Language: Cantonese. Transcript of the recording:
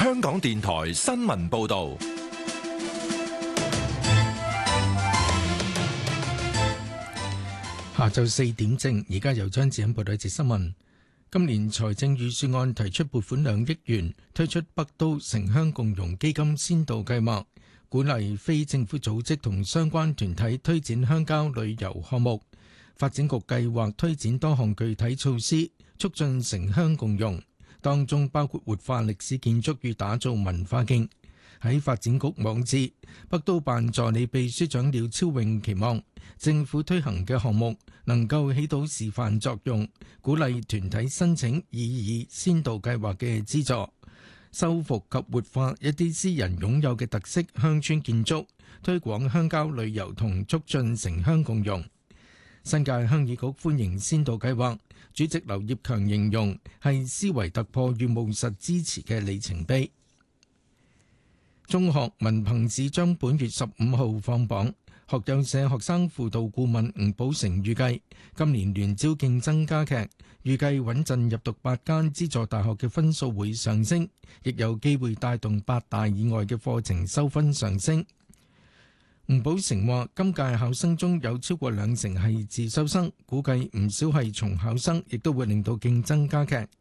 香港電台新聞報道。 下晝4點正，而家由張子欣報道一節新聞。今年財政預算案提出撥款2億元，推出北都城鄉共融基金先導計劃，鼓勵非政府組織同相關團體推展鄉郊旅遊項目。發展局計劃推展多項具體措施，促進城鄉共融，當中包括活化歷史建築與打造文化徑。喺發展局網誌，北都辦助理秘書長廖超穎期望政府推行嘅項目能夠起到示範作用，鼓勵團體申請擬議先導計劃嘅資助，修復及活化一啲私人擁有嘅特色鄉村建築，推廣鄉郊旅遊同促進城鄉共融。新界鄉議局歡迎先導計劃，主席劉業強形容係思維突破與務實支持嘅里程碑。中學文憑試將本月15號放榜，學友社學生輔導顧問吳寶成預計今年聯招競爭加劇，預計穩陣入讀8間資助大學嘅分數會上升，亦有機會帶動8大以外嘅課程收分上升。吳寶成話：今屆考生中有超過20成係自修生，估計唔少係重考生，亦都會令到競爭加劇。